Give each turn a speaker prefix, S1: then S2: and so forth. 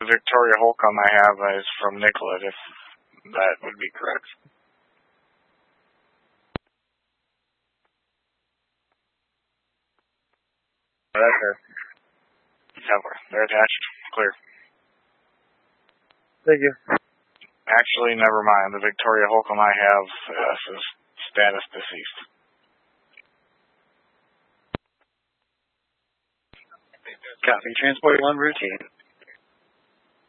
S1: The Victoria Holcomb I have is from Nicollet, if that would be correct. That's her. Yeah, they're attached. Clear.
S2: Thank you.
S1: Actually, never mind. The Victoria Holcomb I have says status deceased.
S3: Copy. Transport 1 routine.